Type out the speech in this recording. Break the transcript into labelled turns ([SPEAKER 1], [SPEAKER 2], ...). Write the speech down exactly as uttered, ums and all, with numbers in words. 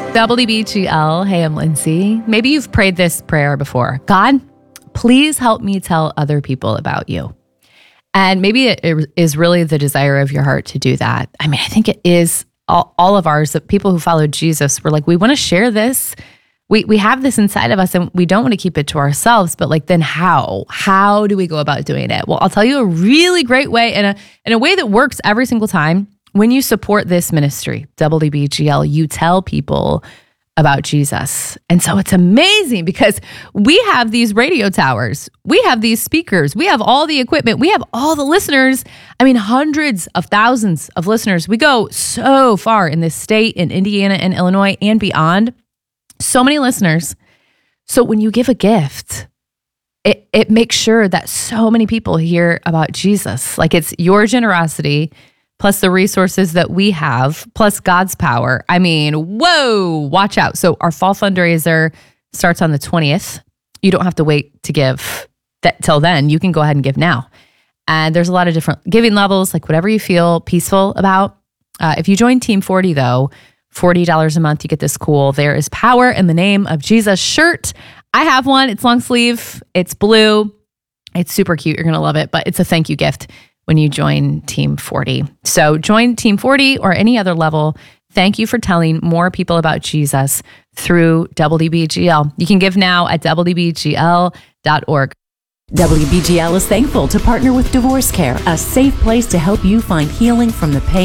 [SPEAKER 1] W B G L, hey, I'm Lindsay. Maybe you've prayed this prayer before. God, please help me tell other people about you. And maybe it is really the desire of your heart to do that. I mean, I think it is all, all of ours, that people who follow Jesus, we're like, we want to share this. We we have this inside of us and we don't want to keep it to ourselves, but like, then how? How do we go about doing it? Well, I'll tell you a really great way, and a, in a way that works every single time. When you support this ministry, W B G L, you tell people about Jesus. And so it's amazing because we have these radio towers, we have these speakers, we have all the equipment, we have all the listeners. I mean, hundreds of thousands of listeners. We go so far in this state, in Indiana and Illinois and beyond. So many listeners. So when you give a gift, it, it makes sure that so many people hear about Jesus. Like, it's your generosity plus the resources that we have, plus God's power. I mean, whoa, watch out. So our fall fundraiser starts on the twentieth. You don't have to wait to give that till then. You can go ahead and give now. And there's a lot of different giving levels, like whatever you feel peaceful about. Uh, if you join Team forty though, forty dollars a month, you get this cool There Is Power in the Name of Jesus shirt. I have one. It's long sleeve. It's blue. It's super cute. You're going to love it, but it's a thank you gift when you join Team forty. So join Team forty or any other level. Thank you for telling more people about Jesus through W B G L. You can give now at W B G L dot org.
[SPEAKER 2] W B G L is thankful to partner with Divorce Care, a safe place to help you find healing from the pain